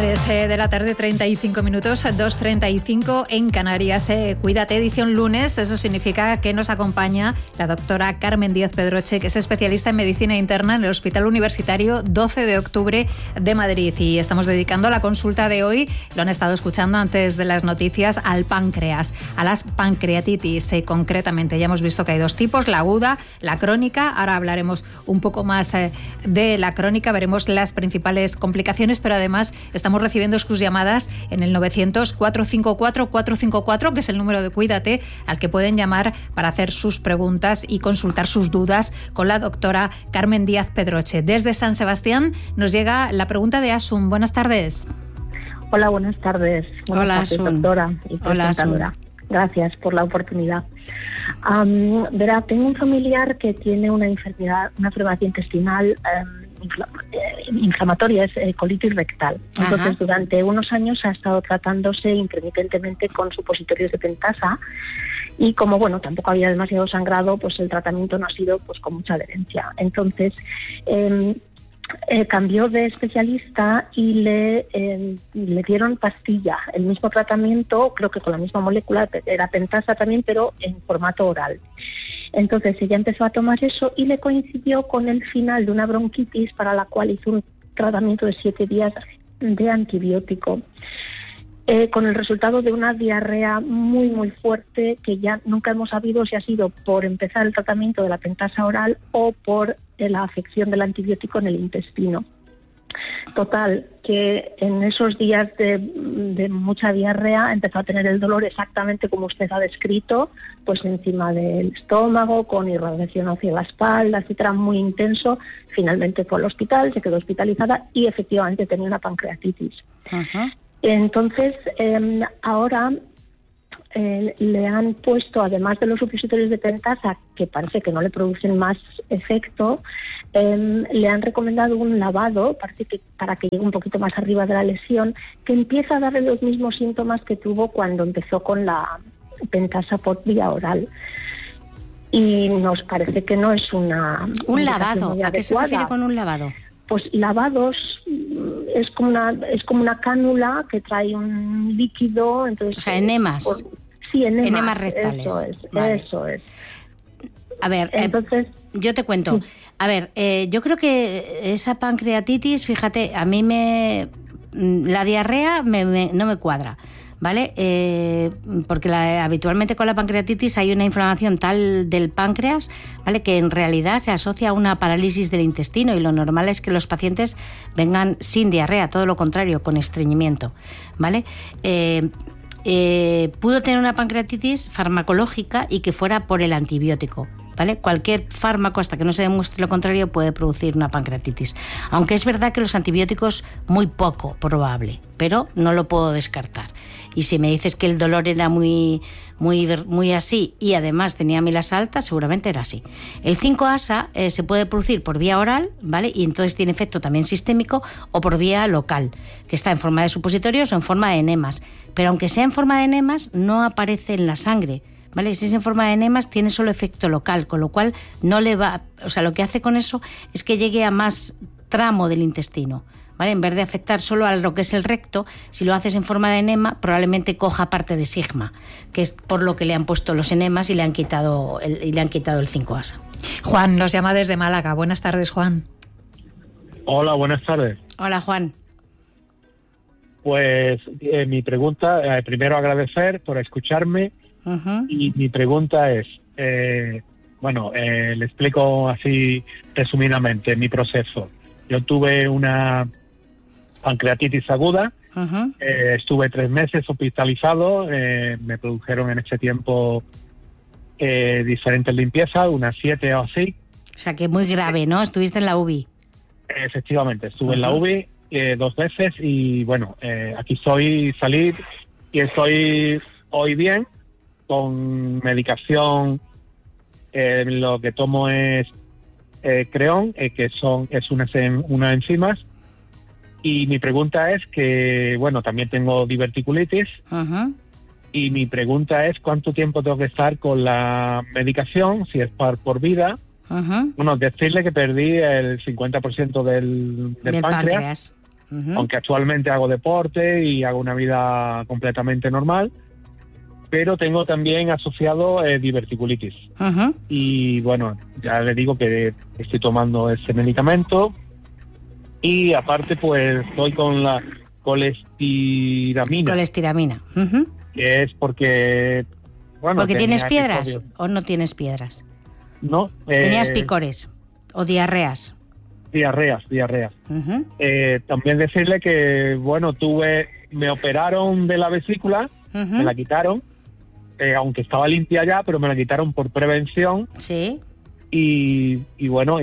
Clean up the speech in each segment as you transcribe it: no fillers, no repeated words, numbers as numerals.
3 de la tarde, 35 minutos, 2:35 en Canarias. Cuídate, edición lunes. Eso significa que nos acompaña la doctora Carmen Díaz Pedroche, que es especialista en medicina interna en el Hospital Universitario 12 de octubre de Madrid. Y estamos dedicando la consulta de hoy, lo han estado escuchando antes de las noticias, al páncreas, a las pancreatitis. Concretamente, ya hemos visto que hay dos tipos, la aguda, la crónica. Ahora hablaremos un poco más de la crónica, veremos las principales complicaciones, pero además estamos recibiendo sus llamadas en el 900-454-454, que es el número de Cuídate, al que pueden llamar para hacer sus preguntas y consultar sus dudas con la doctora Carmen Díaz Pedroche. Desde San Sebastián nos llega la pregunta de Asun. Buenas tardes. Hola, buenas tardes. Hola, Asun. Doctora y presentadora. Gracias por la oportunidad. Verá, tengo un familiar que tiene una enfermedad intestinal inflamatoria, es colitis rectal. Entonces, durante unos años ha estado tratándose intermitentemente con supositorios de pentasa y como, tampoco había demasiado sangrado, pues el tratamiento no ha sido con mucha adherencia. Entonces, cambió de especialista y le dieron pastilla, el mismo tratamiento, creo que con la misma molécula, era pentasa también, pero en formato oral. Entonces ella empezó a tomar eso y le coincidió con el final de una bronquitis para la cual hizo un tratamiento de 7 días de antibiótico, con el resultado de una diarrea muy muy fuerte, que ya nunca hemos sabido si ha sido por empezar el tratamiento de la pentasa oral o por la afección del antibiótico en el intestino. Total, que en esos días de mucha diarrea empezó a tener el dolor exactamente como usted ha descrito, pues encima del estómago, con irradiación hacia la espalda, etcétera, muy intenso. Finalmente fue al hospital, se quedó hospitalizada y efectivamente tenía una pancreatitis. Entonces, ahora le han puesto, además de los supositorios de pentasa, que parece que no le producen más efecto, le han recomendado un lavado, parece que para que llegue un poquito más arriba de la lesión, que empieza a darle los mismos síntomas que tuvo cuando empezó con la pentasa por vía oral. Y nos parece que no es un lavado. ¿A qué se refiere con un lavado? Pues lavados es como una cánula que trae un líquido, entonces. O sea, enemas. Sí, enemas rectales. Eso es. A ver, entonces yo te cuento. A ver, yo creo que esa pancreatitis, fíjate, a mí la diarrea no me cuadra, ¿vale? Porque habitualmente con la pancreatitis hay una inflamación tal del páncreas, ¿vale?, que en realidad se asocia a una parálisis del intestino, y lo normal es que los pacientes vengan sin diarrea, todo lo contrario, con estreñimiento, ¿vale? Pudo tener una pancreatitis farmacológica y que fuera por el antibiótico, ¿vale? Cualquier fármaco, hasta que no se demuestre lo contrario, puede producir una pancreatitis. Aunque es verdad que los antibióticos, muy poco probable, pero no lo puedo descartar. Y si me dices que el dolor era muy así y además tenía amilas altas, seguramente era así. El 5-ASA se puede producir por vía oral, ¿vale? Y entonces tiene efecto también sistémico, o por vía local, que está en forma de supositorios o en forma de enemas. Pero aunque sea en forma de enemas, no aparece en la sangre, ¿vale? Si es en forma de enemas, tiene solo efecto local, con lo cual no le va. O sea, lo que hace con eso es que llegue a más tramo del intestino, ¿vale? En vez de afectar solo a lo que es el recto, si lo haces en forma de enema, probablemente coja parte de sigma, que es por lo que le han puesto los enemas y le han quitado el 5-ASA. Juan nos llama desde Málaga. Buenas tardes, Juan. Hola, buenas tardes. Hola, Juan. Pues mi pregunta, primero agradecer por escucharme. Y mi pregunta es, le explico así resumidamente mi proceso. Yo tuve una pancreatitis aguda, estuve 3 meses hospitalizado, me produjeron en ese tiempo diferentes limpiezas, unas 7 o así. O sea, que muy grave, ¿no? Estuviste en la UBI. Efectivamente, estuve en la UBI 2 veces y aquí salí y estoy hoy bien, con medicación. Lo que tomo es Creón, que es unas enzimas. Y mi pregunta es que, también tengo diverticulitis. Y mi pregunta es cuánto tiempo tengo que estar con la medicación, si es por vida. Decirle que perdí el 50% del páncreas. aunque actualmente hago deporte y hago una vida completamente normal, pero tengo también asociado diverticulitis. Y bueno, ya le digo que estoy tomando ese medicamento y aparte pues estoy con la colestiramina. Colestiramina. Que es porque... Bueno, ¿porque tienes piedras o no tienes piedras? No. ¿Tenías picores o diarreas? Diarreas. También decirle que, bueno, me operaron de la vesícula, me la quitaron, aunque estaba limpia ya, pero me la quitaron por prevención. Sí. Y bueno,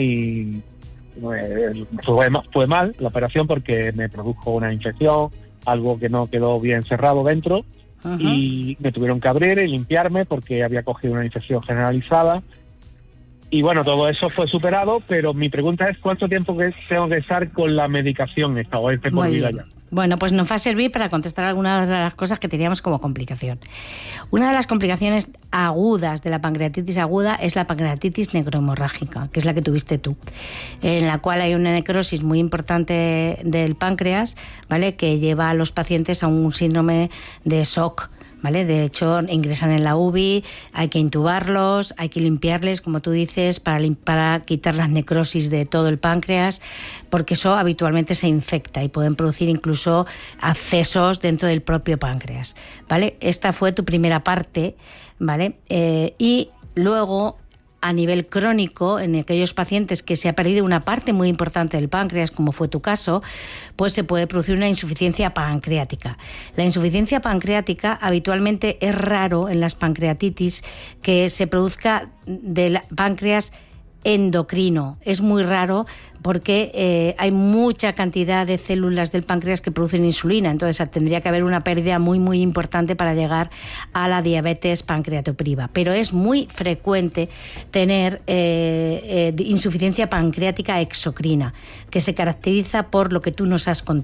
fue mal la operación porque me produjo una infección, algo que no quedó bien cerrado dentro, y me tuvieron que abrir y limpiarme porque había cogido una infección generalizada. Y bueno, todo eso fue superado, pero mi pregunta es ¿cuánto tiempo tengo que estar con la medicación esta o este por vida ya? Bueno, pues nos va a servir para contestar algunas de las cosas que teníamos como complicación. Una de las complicaciones agudas de la pancreatitis aguda es la pancreatitis necrohemorrágica, que es la que tuviste tú, en la cual hay una necrosis muy importante del páncreas, ¿vale?, que lleva a los pacientes a un síndrome de shock, ¿vale? De hecho, ingresan en la UBI, hay que intubarlos, hay que limpiarles, como tú dices, para quitar las necrosis de todo el páncreas, porque eso habitualmente se infecta y pueden producir incluso abscesos dentro del propio páncreas, ¿vale? Esta fue tu primera parte, ¿vale? Y luego, a nivel crónico, en aquellos pacientes que se ha perdido una parte muy importante del páncreas, como fue tu caso, pues se puede producir una insuficiencia pancreática. La insuficiencia pancreática habitualmente es raro en las pancreatitis que se produzca del páncreas endocrino. Es muy raro porque hay mucha cantidad de células del páncreas que producen insulina, entonces tendría que haber una pérdida muy muy importante para llegar a la diabetes pancreatopriva, pero es muy frecuente tener insuficiencia pancreática exocrina, que se caracteriza por lo que tú nos has contado.